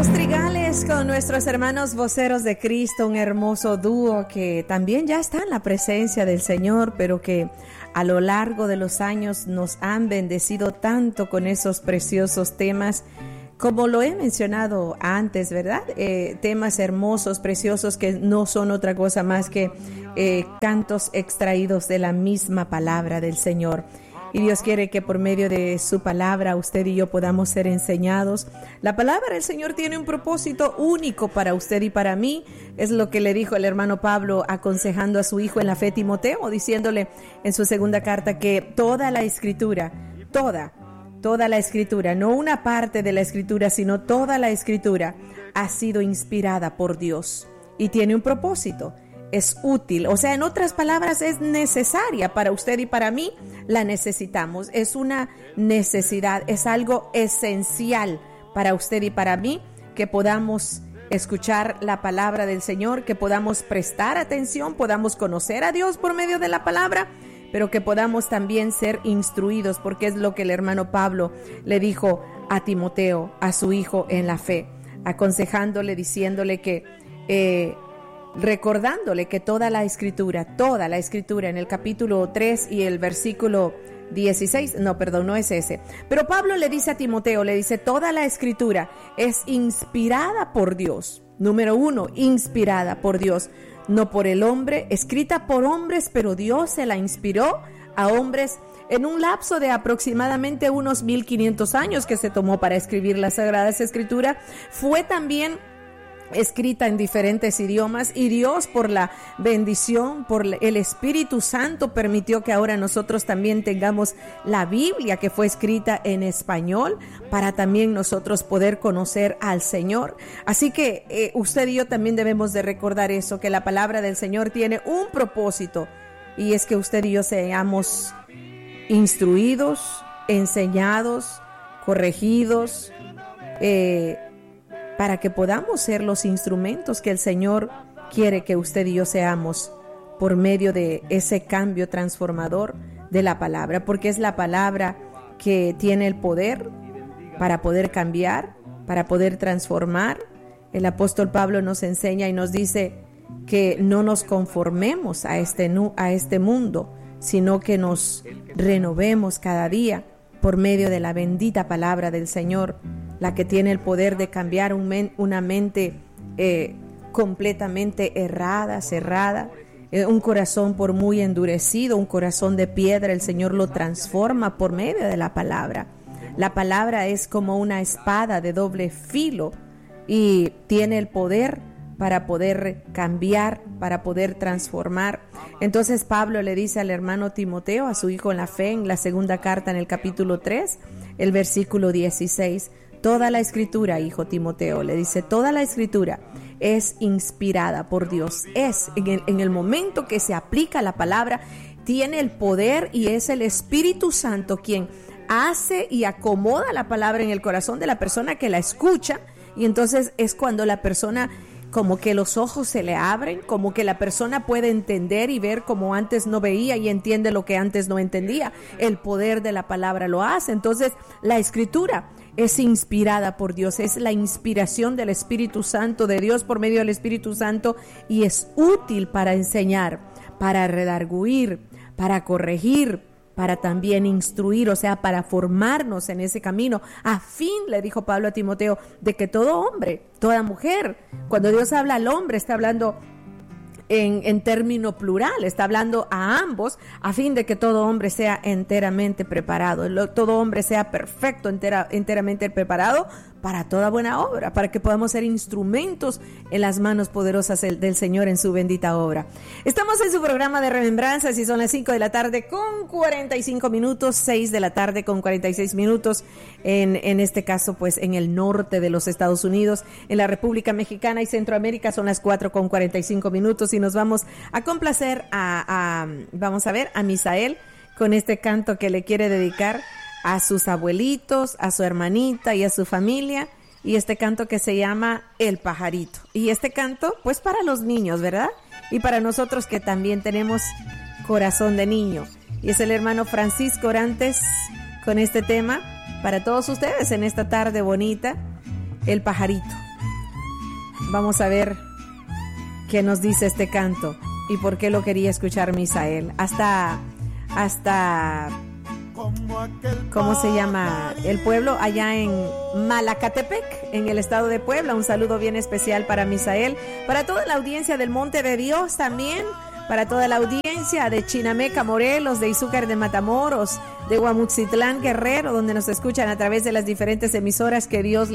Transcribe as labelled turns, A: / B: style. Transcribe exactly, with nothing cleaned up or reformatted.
A: Los Trigales con nuestros hermanos voceros de Cristo, un hermoso dúo que también ya está en la presencia del Señor, pero que a lo largo de los años nos han bendecido tanto con esos preciosos temas, como lo he mencionado antes, ¿verdad? Eh, temas hermosos, preciosos, que no son otra cosa más que eh, cantos extraídos de la misma palabra del Señor. Y Dios quiere que por medio de su palabra usted y yo podamos ser enseñados. La palabra del Señor tiene un propósito único para usted y para mí. Es lo que le dijo el hermano Pablo aconsejando a su hijo en la fe, Timoteo, diciéndole en su segunda carta que toda la escritura, toda, toda la escritura, no una parte de la escritura, sino toda la escritura ha sido inspirada por Dios y tiene un propósito. Es útil, o sea, en otras palabras, es necesaria para usted y para mí, la necesitamos. Es una necesidad, es algo esencial para usted y para mí que podamos escuchar la palabra del Señor, que podamos prestar atención, podamos conocer a Dios por medio de la palabra, pero que podamos también ser instruidos, porque es lo que el hermano Pablo le dijo a Timoteo, a su hijo en la fe, aconsejándole, diciéndole que... Eh, recordándole que toda la escritura, toda la escritura en el capítulo tres y el versículo dieciséis, no, perdón, no es ese, pero Pablo le dice a Timoteo, le dice, toda la escritura es inspirada por Dios, número uno, inspirada por Dios, no por el hombre, escrita por hombres, pero Dios se la inspiró a hombres en un lapso de aproximadamente unos mil quinientos años que se tomó para escribir las Sagradas Escrituras. Fue también escrita en diferentes idiomas y Dios, por la bendición, por el Espíritu Santo, permitió que ahora nosotros también tengamos la Biblia, que fue escrita en español, para también nosotros poder conocer al Señor. Así que eh, usted y yo también debemos de recordar eso, que la palabra del Señor tiene un propósito, y es que usted y yo seamos instruidos, enseñados, corregidos, eh, para que podamos ser los instrumentos que el Señor quiere que usted y yo seamos por medio de ese cambio transformador de la palabra, porque es la palabra que tiene el poder para poder cambiar, para poder transformar. El apóstol Pablo nos enseña y nos dice que no nos conformemos a este, a este mundo, sino que nos renovemos cada día por medio de la bendita palabra del Señor, la que tiene el poder de cambiar un men, una mente eh, completamente errada, cerrada, eh, un corazón por muy endurecido, un corazón de piedra, el Señor lo transforma por medio de la palabra. La palabra es como una espada de doble filo y tiene el poder para poder cambiar, para poder transformar. Entonces Pablo le dice al hermano Timoteo, a su hijo en la fe, en la segunda carta, en el capítulo tres, el versículo dieciséis, toda la escritura, hijo Timoteo, le dice, toda la escritura es inspirada por Dios. Es en el, en el momento que se aplica la palabra, tiene el poder y es el Espíritu Santo quien hace y acomoda la palabra en el corazón de la persona que la escucha. Y entonces es cuando la persona, como que los ojos se le abren, como que la persona puede entender y ver como antes no veía y entiende lo que antes no entendía. El poder de la palabra lo hace. Entonces la escritura es inspirada por Dios, es la inspiración del Espíritu Santo de Dios por medio del Espíritu Santo, y es útil para enseñar, para redarguir, para corregir, para también instruir, o sea, para formarnos en ese camino, a fin, le dijo Pablo a Timoteo, de que todo hombre, toda mujer, cuando Dios habla al hombre, está hablando En, en término plural, está hablando a ambos, a fin de que todo hombre sea enteramente preparado, lo, todo hombre sea perfecto, entera, enteramente preparado para toda buena obra, para que podamos ser instrumentos en las manos poderosas del, del Señor en su bendita obra. Estamos en su programa de remembranzas y son las cinco de la tarde con cuarenta y cinco minutos, seis de la tarde con cuarenta y seis minutos, en, en este caso pues en el norte de los Estados Unidos, en la República Mexicana y Centroamérica son las cuatro con cuarenta y cinco minutos, y nos vamos a complacer a, a vamos a ver, a Misael con este canto que le quiere dedicar a sus abuelitos, a su hermanita y a su familia, y este canto que se llama El Pajarito. Y este canto, pues para los niños, ¿verdad? Y para nosotros que también tenemos corazón de niño. Y es el hermano Francisco Orantes con este tema para todos ustedes en esta tarde bonita, El Pajarito. Vamos a ver qué nos dice este canto y por qué lo quería escuchar Misael. Hasta, hasta, ¿cómo se llama? El pueblo allá en Malacatepec, en el estado de Puebla. Un saludo bien especial para Misael, para toda la audiencia del Monte de Dios también, para toda la audiencia de Chinameca, Morelos, de Izúcar de Matamoros, de Guamuxitlán, Guerrero, donde nos escuchan a través de las diferentes emisoras que Dios